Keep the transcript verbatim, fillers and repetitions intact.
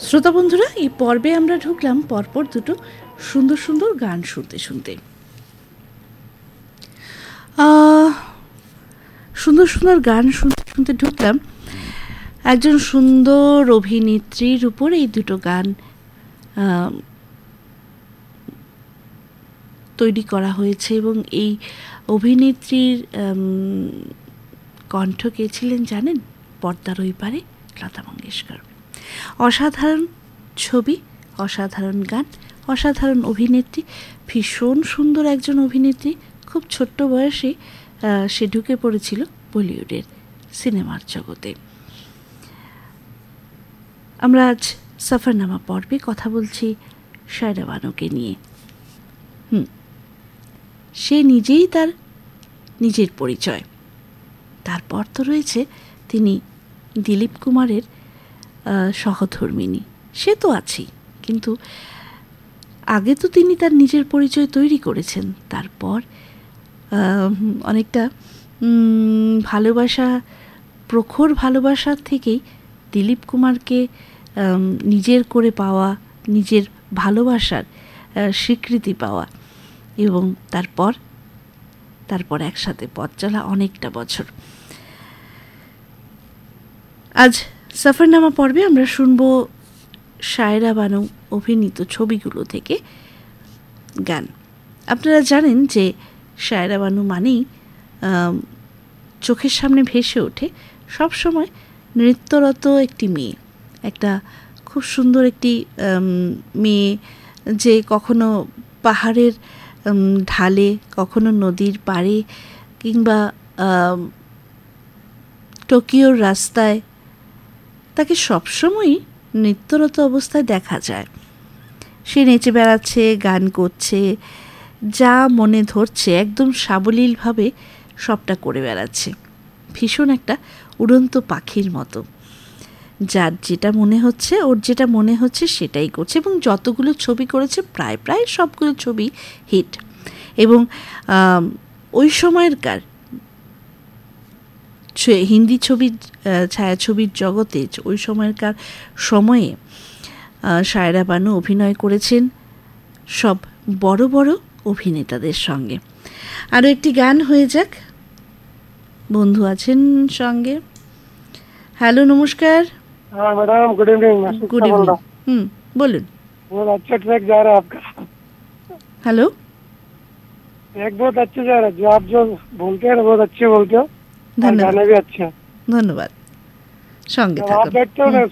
শ্রোতা বন্ধুরা, এই পর্বে আমরা ঢুকলাম পরপর দুটো সুন্দর সুন্দর গান শুনতে শুনতে। সুন্দর সুন্দর গান শুনতে শুনতে ঢুকলাম একজন সুন্দর অভিনেত্রীর উপর। এই দুটো গান তৈরি করা হয়েছে এবং এই অভিনেত্রীর কণ্ঠ কে ছিলেন জানেন? পর্দার ওই পারে লতা মঙ্গেশকর। অসাধারণ ছবি, অসাধারণ গান, অসাধারণ অভিনেত্রী, ভীষণ সুন্দর একজন অভিনেত্রী। খুব ছোট্ট বয়সে সে ঢুকে পড়েছিল বলিউডের সিনেমার জগতে। আমরা আজ সফরনামা পর্বে কথা বলছি সায়রা বানুকে নিয়ে। হুম সে নিজেই তার নিজের পরিচয়। তারপর তো রয়েছে তিনি দিলীপ কুমারের সহধর্মিণী, সে তো আছেই, কিন্তু আগে তো তিনি তার নিজের পরিচয় তৈরি করেছেন। তারপর অনেকটা ভালোবাসা, প্রখর ভালোবাসার থেকেই দিলীপ কুমারকে নিজের করে পাওয়া, নিজের ভালোবাসার স্বীকৃতি পাওয়া এবং তারপর তারপর একসাথে পথ চলা অনেকটা বছর। আজ সফরনামা পর্বে আমরা শুনব সায়রা বানু অভিনীত ছবিগুলো থেকে গান। আপনারা জানেন যে সায়রা বানু মানেই চোখের সামনে ভেসে ওঠে সবসময় নৃত্যরত একটি মেয়ে, একটা খুব সুন্দর একটি মেয়ে, যে কখনো পাহাড়ের ঢালে, কখনো নদীর পাড়ে, কিংবা টোকিওর রাস্তায় তাকে সবসময়ই নৃত্যরত অবস্থায় দেখা যায়। সে নেচে বেড়াচ্ছে, গান করছে, যা মনে ধরছে একদম সাবলীলভাবে সবটা করে বেড়াচ্ছে। ভীষণ একটা উড়ন্ত পাখির মতো, যার যেটা মনে হচ্ছে, ওর যেটা মনে হচ্ছে সেটাই করছে। এবং যতগুলো ছবি করেছে প্রায় প্রায় সবগুলো ছবি হিট। এবং ওই সময়কার হিন্দি ছবির ছায়াছবির জগতে ওই সময়কার সময়ে সায়রা বানু অভিনয় করেছেন সব বড় বড় অভিনেতাদের সঙ্গে। আরও একটি গান হয়ে যাক, বন্ধু আছেন সঙ্গে। হ্যালো, নমস্কার। हाँ madam, good evening. Good evening. हम्म बोलून। बहुत अच्छा ट्रैक जा रहा है आपका। हेलो। ट्रैक बहुत अच्छे जा रहा है, जो आप जो बोलते हैं ना बहुत अच्छे बोलते हो, और गाने भी अच्छे हैं। धन्यवाद। সঙ্গে आप बैठते हो ना